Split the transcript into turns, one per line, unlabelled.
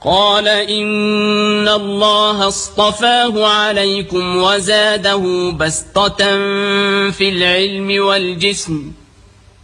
قال إن الله اصطفاه عليكم وزاده بسطة في العلم والجسم